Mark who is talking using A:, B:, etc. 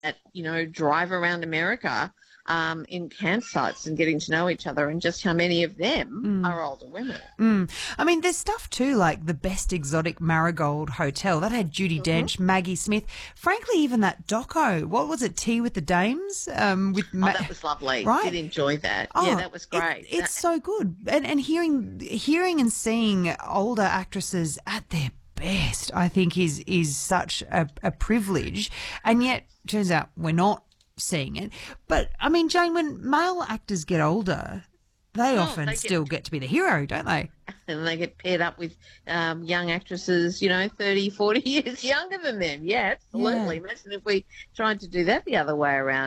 A: drive around America in campsites and getting to know each other, and just how many of them are older women.
B: I mean, there's stuff too, like the Best Exotic Marigold Hotel. That had Judi Dench, Maggie Smith. Frankly, even that doco, what was it, Tea with the Dames?
A: That was lovely.
B: Right?
A: Did enjoy that.
B: Oh,
A: yeah, that was great.
B: It's so good. And hearing and seeing older actresses at their best, I think is such a privilege. And yet, turns out we're not seeing it. But, I mean, Jane, when male actors get older, they often still get to be the hero, don't they?
A: And they get paired up with young actresses, 30, 40 years younger than them. Yeah, absolutely.
B: Yeah.
A: Imagine if we tried to do that the other way around.